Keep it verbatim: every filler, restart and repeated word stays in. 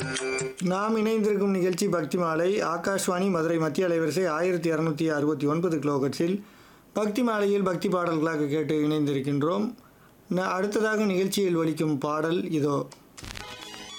நாம் இணைந்திருக்கும் நிகழ்ச்சி பக்தி மாலை. ஆகாஷ்வாணி மதுரை மத்திய அலைவரிசை ஆயிரத்தி இரநூத்தி அறுபத்தி ஒன்பது கிலோகட்ஸில் பக்தி மாலையில் பக்தி பாடல்களாக கேட்டு இணைந்திருக்கின்றோம். ந- அடுத்ததாக நிகழ்ச்சியில் ஒலிக்கும் பாடல் இதோ.